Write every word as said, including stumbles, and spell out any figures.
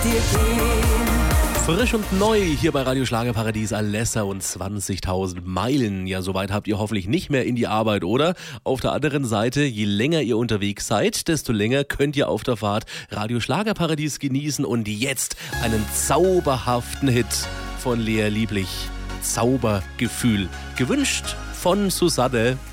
dir gehen. Frisch und neu hier bei Radio Schlagerparadies, Alessa und zwanzigtausend Meilen. Ja, soweit habt ihr hoffentlich nicht mehr in die Arbeit, oder? Auf der anderen Seite, je länger ihr unterwegs seid, desto länger könnt ihr auf der Fahrt Radio Schlagerparadies genießen und jetzt einen zauberhaften Hit von Lea Lieblich. Zaubergefühl. Gewünscht von Susanne.